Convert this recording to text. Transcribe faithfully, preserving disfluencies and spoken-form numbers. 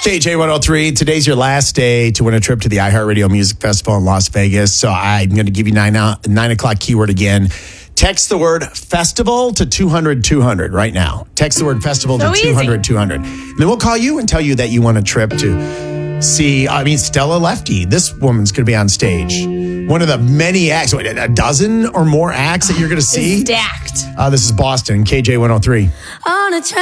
K J one oh three. Today's your last day to win a trip to the iHeartRadio Music Festival in Las Vegas. So I'm going to give you nine, nine o'clock keyword again. Text the word festival to two hundred two hundred right now. Text the word festival So to two hundred two hundred. Then we'll call you and tell you that you want a trip to see, I mean, Stella Lefty. This woman's going to be on stage. One of the many acts, what, a dozen or more acts that you're going to see. Stacked. Uh, this is Boston, K J one oh three. On a